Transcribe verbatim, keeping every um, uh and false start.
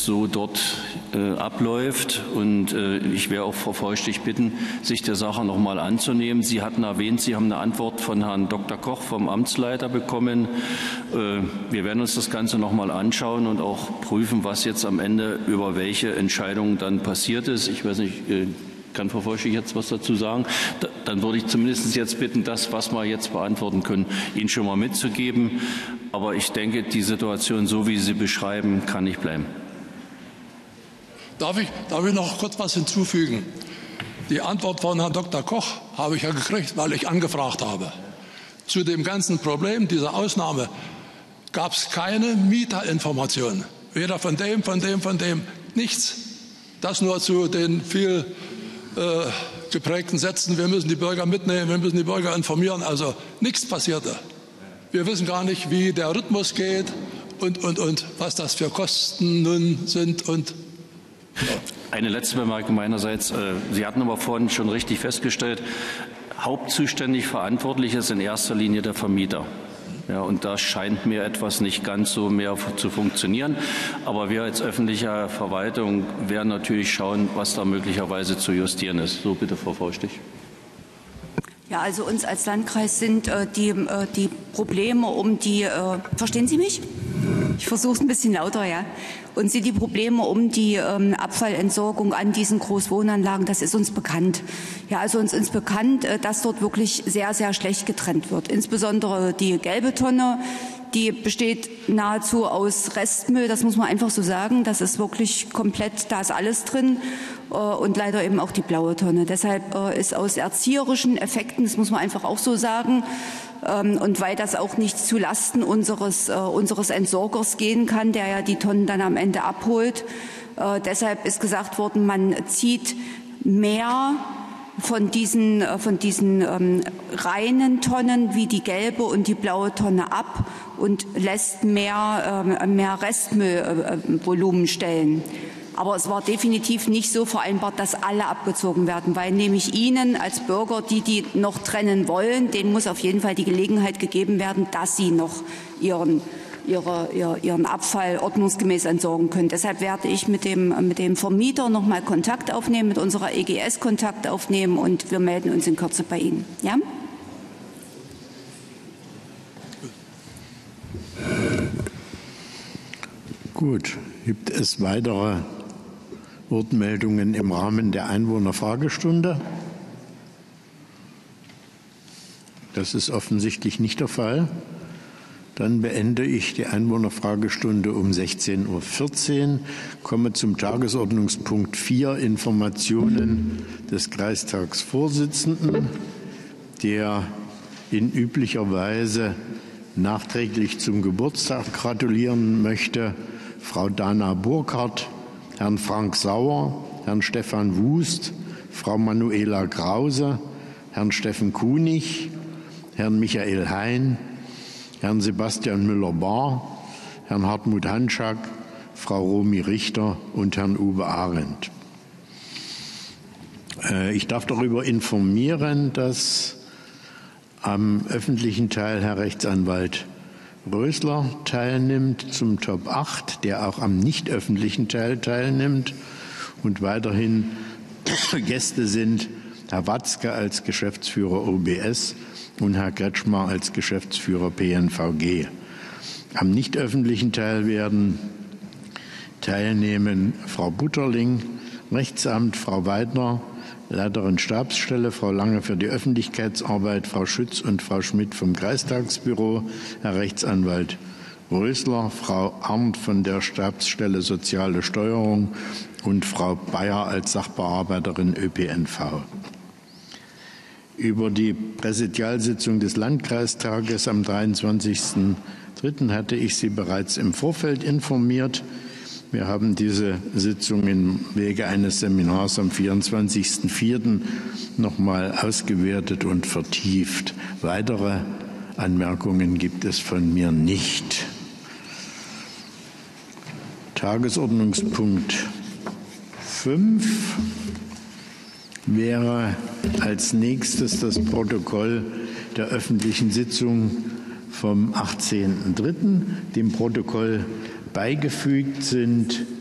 so dort äh, abläuft. Und äh, ich werde auch Frau Feuchtig bitten, sich der Sache noch mal anzunehmen. Sie hatten erwähnt, Sie haben eine Antwort von Herrn Doktor Koch, vom Amtsleiter, bekommen. Äh, wir werden uns das Ganze noch mal anschauen und auch prüfen, was jetzt am Ende über welche Entscheidung dann passiert ist. Ich weiß nicht, äh, kann Frau Feuchtig jetzt was dazu sagen? Da, dann würde ich zumindest jetzt bitten, das, was wir jetzt beantworten können, Ihnen schon mal mitzugeben. Aber ich denke, die Situation, so wie Sie beschreiben, kann nicht bleiben. Darf ich, darf ich noch kurz was hinzufügen? Die Antwort von Herrn Doktor Koch habe ich ja gekriegt, weil ich angefragt habe. Zu dem ganzen Problem dieser Ausnahme gab es keine Mieterinformation. Weder von dem, von dem, von dem, nichts. Das nur zu den viel äh, geprägten Sätzen, wir müssen die Bürger mitnehmen, wir müssen die Bürger informieren. Also nichts passierte. Wir wissen gar nicht, wie der Rhythmus geht und, und, und was das für Kosten nun sind. Und ja. Eine letzte Bemerkung meinerseits. Sie hatten aber vorhin schon richtig festgestellt, hauptzuständig verantwortlich ist in erster Linie der Vermieter. Ja, und da scheint mir etwas nicht ganz so mehr zu funktionieren. Aber wir als öffentliche Verwaltung werden natürlich schauen, was da möglicherweise zu justieren ist. So bitte, Frau Feuchtig. Ja, also uns als Landkreis sind äh, die, äh, die Probleme um die, äh, verstehen Sie mich? Ich versuche es ein bisschen lauter, ja. Und sind die Probleme um die ähm, Abfallentsorgung an diesen Großwohnanlagen, das ist uns bekannt. Ja, also uns ist bekannt, äh, dass dort wirklich sehr, sehr schlecht getrennt wird. Insbesondere die gelbe Tonne, die besteht nahezu aus Restmüll, das muss man einfach so sagen. Das ist wirklich komplett, da ist alles drin. Und leider eben auch die blaue Tonne. Deshalb ist aus erzieherischen Effekten, das muss man einfach auch so sagen, und weil das auch nicht zu Lasten unseres, unseres Entsorgers gehen kann, der ja die Tonnen dann am Ende abholt, deshalb ist gesagt worden, man zieht mehr von diesen, von diesen ähm, reinen Tonnen wie die gelbe und die blaue Tonne ab und lässt mehr, ähm, mehr Restmüllvolumen äh, stellen. Aber es war definitiv nicht so vereinbart, dass alle abgezogen werden, weil nämlich Ihnen als Bürger, die die noch trennen wollen, denen muss auf jeden Fall die Gelegenheit gegeben werden, dass sie noch ihren, ihre, ihr, ihren Abfall ordnungsgemäß entsorgen können. Deshalb werde ich mit dem, mit dem Vermieter noch mal Kontakt aufnehmen, mit unserer E G S Kontakt aufnehmen und wir melden uns in Kürze bei Ihnen. Ja? Gut. Gibt es weitere Wortmeldungen im Rahmen der Einwohnerfragestunde? Das ist offensichtlich nicht der Fall. Dann beende ich die Einwohnerfragestunde um sechzehn Uhr vierzehn, komme zum Tagesordnungspunkt vier, Informationen des Kreistagsvorsitzenden, der in üblicher Weise nachträglich zum Geburtstag gratulieren möchte Frau Dana Burkhardt, Herrn Frank Sauer, Herrn Stefan Wust, Frau Manuela Krause, Herrn Steffen Kunig, Herrn Michael Hein, Herrn Sebastian Müller-Bahr, Herrn Hartmut Hanschak, Frau Romy Richter und Herrn Uwe Arendt. Ich darf darüber informieren, dass am öffentlichen Teil Herr Rechtsanwalt Rösler teilnimmt zum Top acht, der auch am nicht öffentlichen Teil teilnimmt. Und weiterhin Gäste sind Herr Watzke als Geschäftsführer O B S und Herr Kretschmer als Geschäftsführer P N V G. Am nicht öffentlichen Teil werden teilnehmen Frau Butterling, Rechtsamt, Frau Weidner, Leiterin Stabsstelle, Frau Lange für die Öffentlichkeitsarbeit, Frau Schütz und Frau Schmidt vom Kreistagsbüro, Herr Rechtsanwalt Rösler, Frau Arndt von der Stabsstelle Soziale Steuerung und Frau Bayer als Sachbearbeiterin Ö P N V. Über die Präsidialsitzung des Landkreistages am dreiundzwanzigsten dritten hatte ich Sie bereits im Vorfeld informiert. Wir haben diese Sitzung im Wege eines Seminars am vierundzwanzigsten vierten noch mal ausgewertet und vertieft. Weitere Anmerkungen gibt es von mir nicht. Tagesordnungspunkt fünf wäre als nächstes das Protokoll der öffentlichen Sitzung vom achtzehnten dritten Dem Protokoll beigefügt sind